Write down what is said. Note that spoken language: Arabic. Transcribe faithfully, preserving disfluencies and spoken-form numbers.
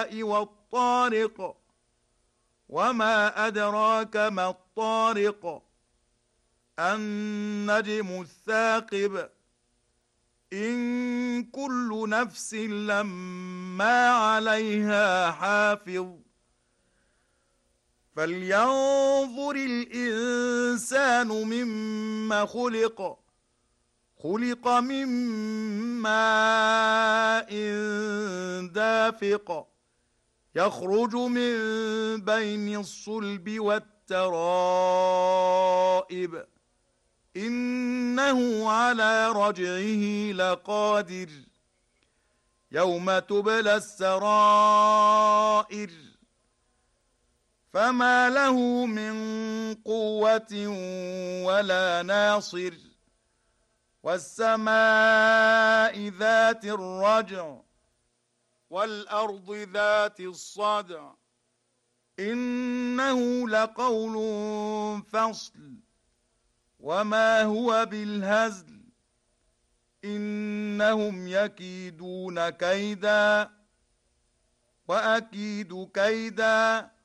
السماء والطارق وما أدراك ما الطارق النجم الثاقب إن كل نفس لما عليها حافظ فلينظر الإنسان مما خلق خلق من ماء دافق يخرج من بين الصلب والترائب إنه على رجعه لقادر يوم تبلى السرائر فما له من قوة ولا ناصر والسماء ذات الرجع والأرض ذات الصدع إنه لقول فصل وما هو بالهزل إنهم يكيدون كيدا وأكيد كيدا